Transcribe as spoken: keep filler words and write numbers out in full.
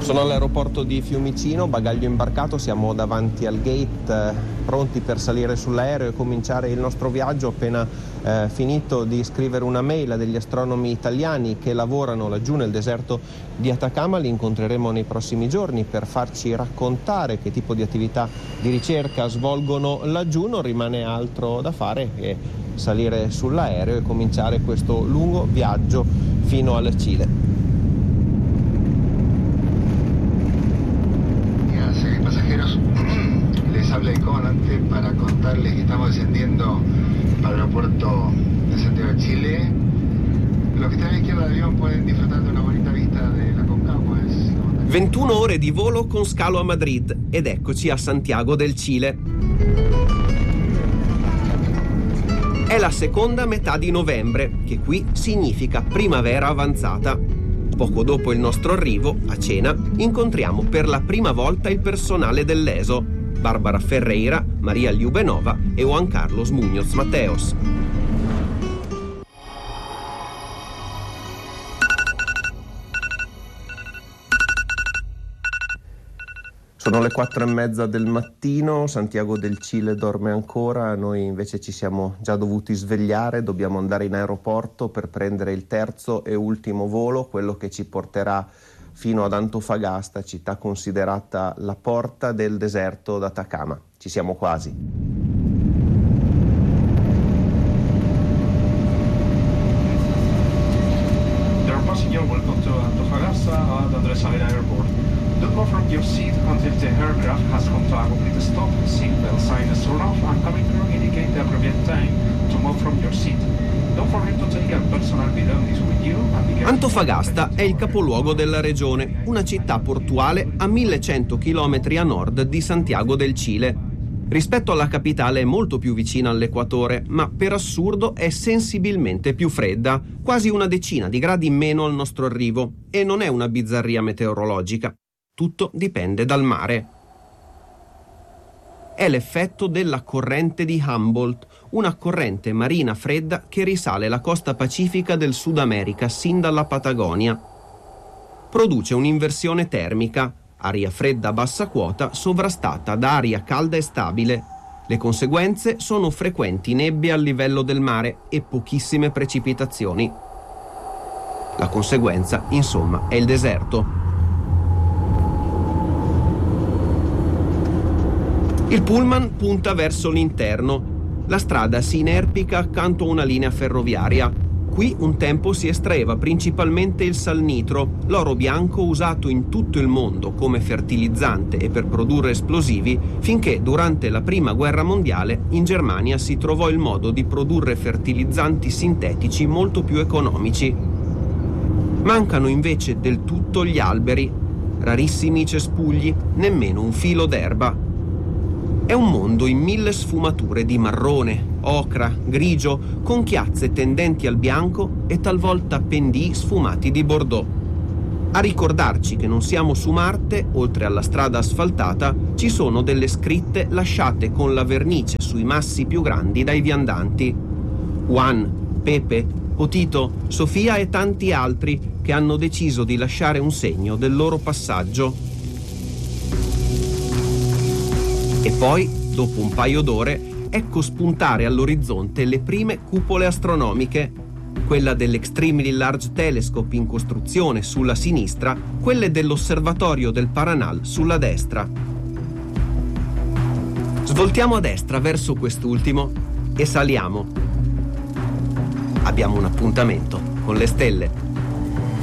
Sono all'aeroporto di Fiumicino, bagaglio imbarcato, siamo davanti al gate, eh, pronti per salire sull'aereo e cominciare il nostro viaggio. Appena eh, finito di scrivere una mail a degli astronomi italiani che lavorano laggiù nel deserto di Atacama, li incontreremo nei prossimi giorni per farci raccontare che tipo di attività di ricerca svolgono laggiù. Non rimane altro da fare che salire sull'aereo e cominciare questo lungo viaggio fino al Cile. Habla el comandante para contarles que estamos descendiendo para el aeropuerto de Santiago de Chile. Los que están a la izquierda del avión pueden disfrutar de una bonita vista de la Concagua. ventuno ore di volo con scalo a Madrid ed eccoci a Santiago del Cile. È la seconda metà di novembre, che qui significa primavera avanzata. Poco dopo il nostro arrivo, a cena, incontriamo per la prima volta il personale dell'E S O, Barbara Ferreira, Maria Liubenova e Juan Carlos Muñoz Mateos. Sono le quattro e mezza del mattino, Santiago del Cile dorme ancora, noi invece ci siamo già dovuti svegliare, dobbiamo andare in aeroporto per prendere il terzo e ultimo volo, quello che ci porterà fino ad Antofagasta, città considerata la porta del deserto d'Atacama. Ci siamo quasi. Dear passenger, welcome to Antofagasta at Andrés Savera Airport. Don't move from your seat until the aircraft has come to a complete stop. Seatbelt sign is turned off and cabin crew indicate the appropriate time to move from your seat. Antofagasta è il capoluogo della regione, una città portuale a millecento chilometri a nord di Santiago del Cile. Rispetto alla capitale è molto più vicina all'equatore, ma per assurdo è sensibilmente più fredda, quasi una decina di gradi in meno al nostro arrivo, e non è una bizzarria meteorologica. Tutto dipende dal mare. È l'effetto della corrente di Humboldt, una corrente marina fredda che risale la costa pacifica del Sud America sin dalla Patagonia. Produce un'inversione termica, aria fredda a bassa quota sovrastata da aria calda e stabile. Le conseguenze sono frequenti nebbie al livello del mare e pochissime precipitazioni. La conseguenza, insomma, è il deserto. Il pullman punta verso l'interno. La strada si inerpica accanto a una linea ferroviaria. Qui un tempo si estraeva principalmente il salnitro, l'oro bianco usato in tutto il mondo come fertilizzante e per produrre esplosivi, finché durante la Prima Guerra Mondiale in Germania si trovò il modo di produrre fertilizzanti sintetici molto più economici. Mancano invece del tutto gli alberi, rarissimi i cespugli, nemmeno un filo d'erba. È un mondo in mille sfumature di marrone, ocra, grigio, con chiazze tendenti al bianco e talvolta pendii sfumati di bordeaux. A ricordarci che non siamo su Marte, oltre alla strada asfaltata, ci sono delle scritte lasciate con la vernice sui massi più grandi dai viandanti. Juan, Pepe, Potito, Sofia e tanti altri che hanno deciso di lasciare un segno del loro passaggio. E poi, dopo un paio d'ore, ecco spuntare all'orizzonte le prime cupole astronomiche, quella dell'Extremely Large Telescope in costruzione sulla sinistra, quelle dell'Osservatorio del Paranal sulla destra. Svoltiamo a destra verso quest'ultimo e saliamo. Abbiamo un appuntamento con le stelle.